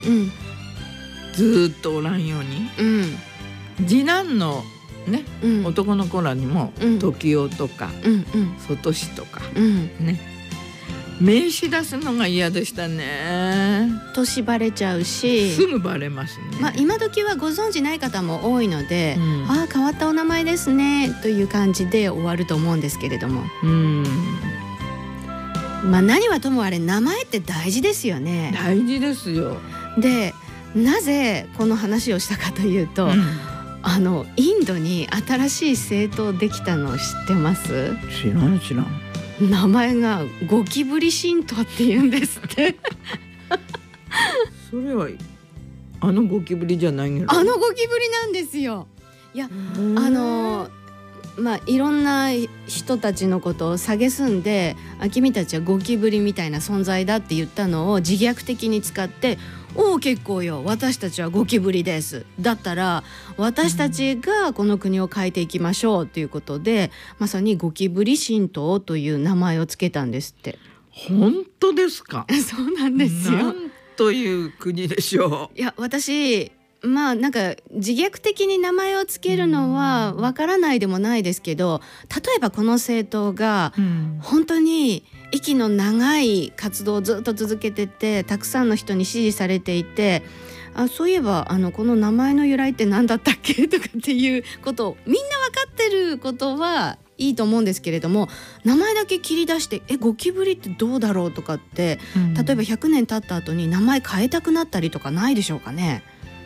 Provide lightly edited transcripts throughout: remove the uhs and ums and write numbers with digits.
うん、 ずーっとおらんように、 うん、 次男のね、 うん、 男の子らにも、 うん、 時男とか、 うん、 外志とか、 うん、 ね、名刺出すのが嫌でしたね。 年バレちゃうし、 すぐバレますね。 まあ、今時はご存知ない方も多いので、 うん、 ああ変わったお名前ですねという感じで終わると思うんですけれども、 うん、 まあ何はともあれ名前って大事ですよね。 大事ですよ。 で、なぜこの話をしたかというと、インドに新しい政党できたのを知ってます？ 知らん。 名前がゴキブリ神道って言うんですってそれはゴキブリじゃないんやろ。 ゴキブリなんですよ。いや、まあいろんな人たちのことを蔑んで、君たちはゴキブリみたいな存在だって言ったのを自虐的に使って、おお結構よ、私たちはゴキブリです、だったら私たちがこの国を変えていきましょうということで、まさにゴキブリ神道という名前をつけたんですって。 本当ですか？ そうなんですよ。 なんという国でしょう。 いや、私まあなんか自虐的に名前をつけるのはわからないでもないですけど、例えばこの政党が本当に息の長い活動をずっと続けてて、たくさんの人に支持されていて、そういえばこの名前の由来って何だったっけとかっていうことをみんな分かってることはいいと思うんですけれども、名前だけ切り出してゴキブリってどうだろうとかって、例えば100年経った後に名前変えたくなったりとかないでしょうかね。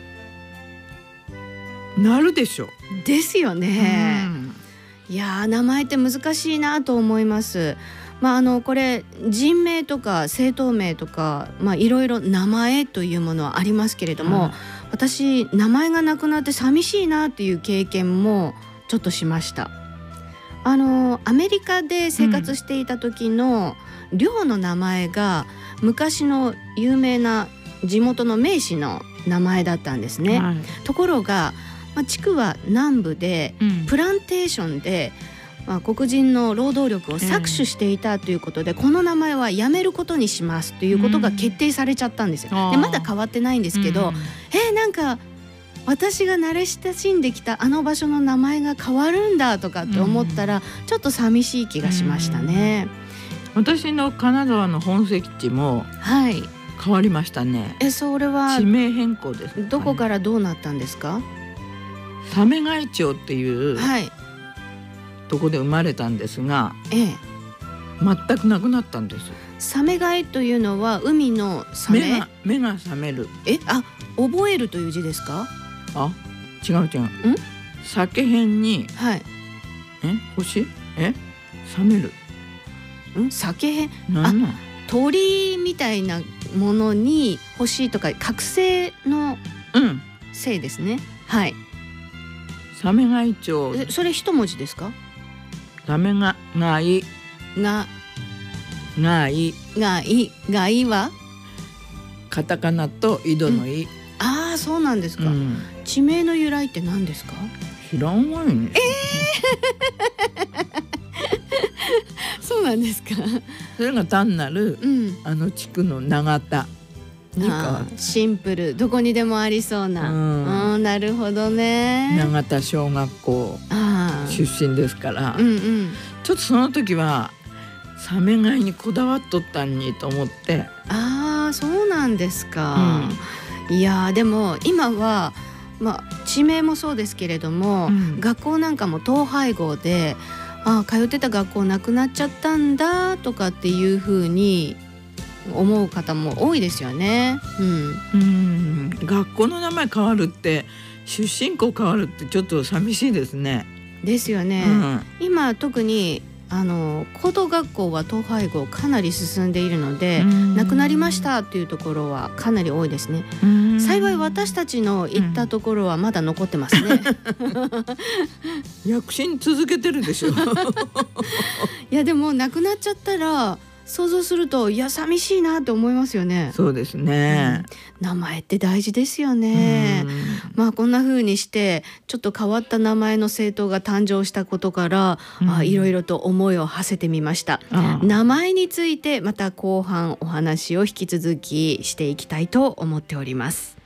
なるでしょう。 ですよね。いや、名前って難しいなと思います。まあこれ人名とか政党名とか、いろいろ名前というものはありますけれども、私名前がなくなって寂しいなっていう経験もちょっとしました。アメリカで生活していた時の寮の名前が昔の有名な地元の名士の名前だったんですね。ところが地区は南部で、プランテーションで、黒人の労働力を搾取していたということで、この名前はやめることにしますということが決定されちゃったんですよ。でまだ変わってないんですけど、なんか私が慣れ親しんできたあの場所の名前が変わるんだとかって思ったら、ちょっと寂しい気がしましたね。 私の金沢の本籍地も変わりましたね。 それは地名変更です、ね。 どこからどうなったんですか？ 鮫貝町っていうとこで生まれたんですが、全くなくなったんです。 サメ貝というのは海のサメ？ 目が覚める。 覚えるという字ですか？ 違う。酒辺に星？覚める。 酒辺？鳥みたいなものに星とか覚醒の星ですね。 鮫貝町。 それ一文字ですか？ 鮫貝貝はカタカナと井戸の井。 そうなんですか。地名の由来って何ですか？ 知らんわよね。 そうなんですか。 それが単なる、地区の長田に変わった。 シンプル、どこにでもありそうな。なるほどね。 長田小学校出身ですから、ちょっとその時はサメ貝にこだわっとったんにと思って。 そうなんですか。いやでも今は、地名もそうですけれども、学校なんかも統廃合で、通ってた学校なくなっちゃったんだとかっていう風に思う方も多いですよね。 学校の名前変わるって、出身校変わるってちょっと寂しいですね。 ですよね。今特に高等学校は統廃合かなり進んでいるので、なくなりましたっていうところはかなり多いですね。幸い私たちの行ったところはまだ残ってますね。 躍進続けてるでしょ。 いやでもなくなっちゃったら想像するといや寂しいなって思いますよね。 そうですね、 名前って大事ですよね。まあこんな風にしてちょっと変わった名前の政党が誕生したことから、いろいろと思いを馳せてみました。名前についてまた後半お話を引き続きしていきたいと思っております。